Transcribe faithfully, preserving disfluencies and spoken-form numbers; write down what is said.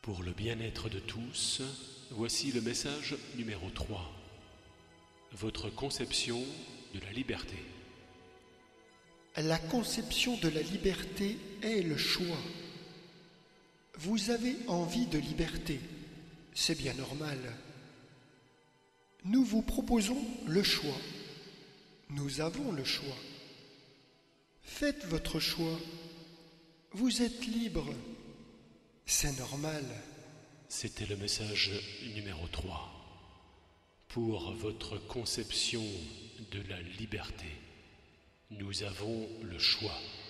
Pour le bien-être de tous, voici le message numéro trois. Votre conception de la liberté. La conception de la liberté est le choix. Vous avez envie de liberté, c'est bien normal. Nous vous proposons le choix. Nous avons le choix. Faites votre choix. Vous êtes libre. C'est normal. C'était le message numéro trois. Pour votre conception de la liberté, nous avons le choix.